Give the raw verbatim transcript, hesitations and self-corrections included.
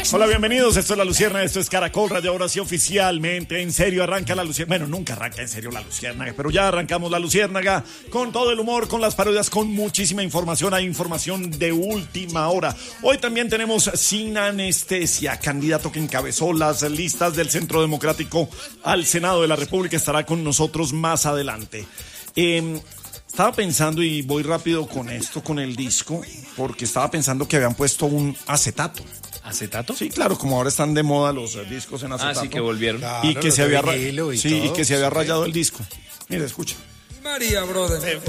Hola, bienvenidos. Esto es La Luciérnaga, esto es Caracol Radio. Ahora sí, oficialmente, en serio, arranca La Luciérnaga. Bueno, nunca arranca en serio La Luciérnaga, pero ya arrancamos La Luciérnaga con todo el humor, con las parodias, con muchísima información. Hay información de última hora. Hoy también tenemos Sin Anestesia, candidato que encabezó las listas del Centro Democrático al Senado de la República. Estará con nosotros más adelante. Eh... Estaba pensando, y voy rápido con esto, con el disco, porque estaba pensando que habían puesto un acetato. ¿Acetato? Sí, claro, como ahora están de moda los discos en acetato. Ah, sí, que volvieron. Claro, y que se había, ra- y sí, y que se había rayado el disco. Mira, escucha. María, brother.